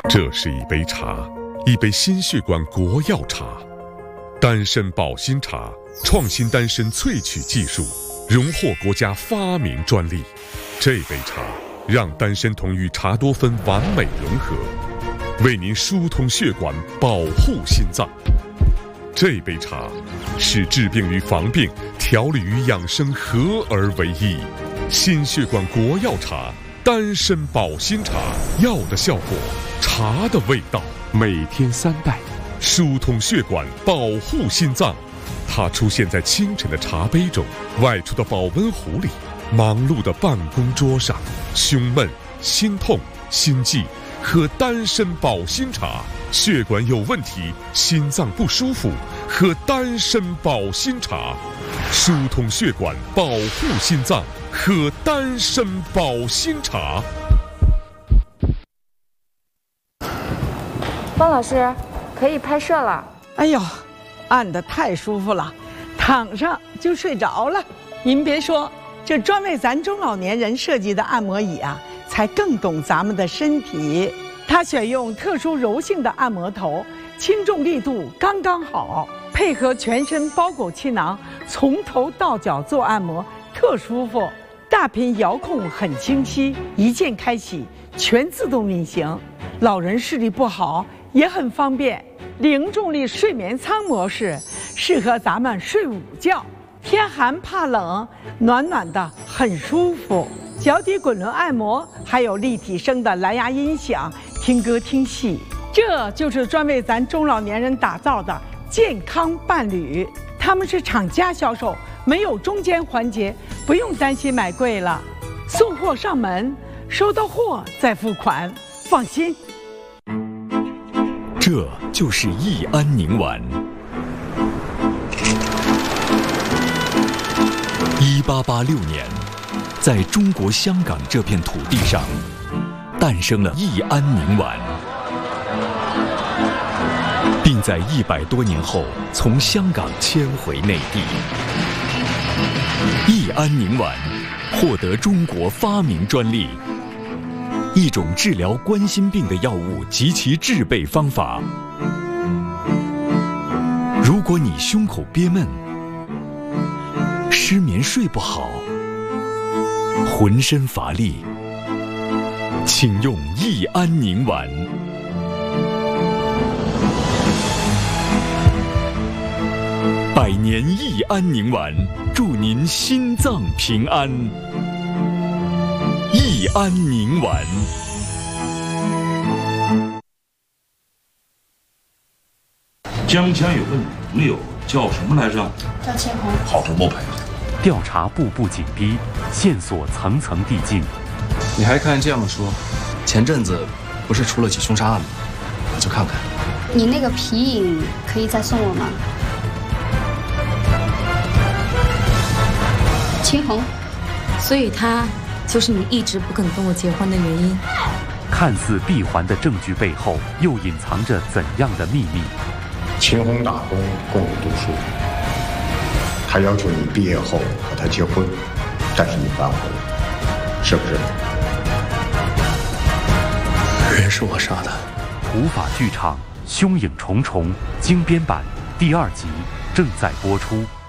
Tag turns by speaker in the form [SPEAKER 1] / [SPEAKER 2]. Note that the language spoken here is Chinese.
[SPEAKER 1] 这是一杯茶，一杯心血管国药茶，丹参保心茶，创新丹参萃取技术，荣获国家发明专利。这杯茶让丹参酮与茶多酚完美融合，为您疏通血管，保护心脏。这杯茶是治病与防病、调理与养生合而为一。心血管国药茶，丹参保心茶，药的效果，茶的味道。每天3袋，疏通血管，保护心脏。它出现在清晨的茶杯中，外出的保温壶里，忙碌的办公桌上。胸闷、心痛、心悸，喝丹参保心茶。血管有问题，心脏不舒服，喝丹参保心茶。疏通血管，保护心脏，喝丹参保心茶。
[SPEAKER 2] 方老师，可以拍摄了。
[SPEAKER 3] 哎呦，按得太舒服了，躺上就睡着了。您别说，这专为咱中老年人设计的按摩椅啊，才更懂咱们的身体。它选用特殊柔性的按摩头，轻重力度刚刚好，配合全身包裹气囊，从头到脚做按摩，特舒服。大屏遥控很清晰，一键开启，全自动运行。老人视力不好也很方便。零重力睡眠舱模式适合咱们睡午觉，天寒怕冷，暖暖的很舒服。脚底滚轮按摩，还有立体声的蓝牙音响，听歌听戏。这就是专为咱中老年人打造的健康伴侣。他们是厂家销售，没有中间环节，不用担心买贵了。送货上门，收到货再付款，放心。
[SPEAKER 4] 这就是益安宁丸。1886年，在中国香港这片土地上，诞生了益安宁丸，并在100多年后从香港迁回内地。益安宁丸获得中国发明专利。一种治疗冠心病的药物及其制备方法。如果你胸口憋闷、失眠睡不好、浑身乏力，请用益安宁丸。100年益安宁丸，祝您心脏平安。益安宁丸。
[SPEAKER 5] 江江有个女朋友叫什么来着？
[SPEAKER 6] 叫千红。
[SPEAKER 5] 好着莫配。
[SPEAKER 7] 调查步步紧逼，线索层层递进。
[SPEAKER 8] 你还看这样说？前阵子不是出了起凶杀案吗？我就看看。
[SPEAKER 6] 你那个皮影可以再送我吗？千红，所以他就是你一直不肯跟我结婚的原因。
[SPEAKER 7] 看似闭环的证据背后，又隐藏着怎样的秘密？
[SPEAKER 9] 秦红打工供你读书，他要求你毕业后和他结婚，但是你反悔了，是不是？
[SPEAKER 8] 人是我杀的。
[SPEAKER 7] 土法剧场，凶影重重，精编版第2集正在播出。